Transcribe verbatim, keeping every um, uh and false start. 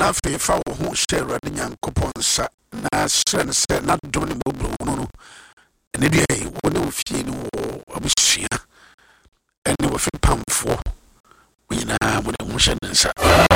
na afi fa wo ho hyɛ Awurade Nyankopɔn nsa na srɛ no sɛ n'adom ne mmɔborɔ no no ɛne deɛ wo ne wo fie no wɔ abusua ɛne wɔfe pamfoɔ wo nyinaa mo ne ho hyɛ ne nsa.